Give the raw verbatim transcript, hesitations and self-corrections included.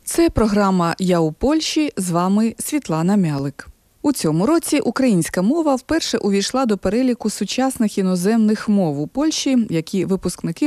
Це програма «Я у Польщі», з вами Світлана Мялик. У цьому році українська мова вперше увійшла до переліку сучасних іноземних мов у Польщі, які випускники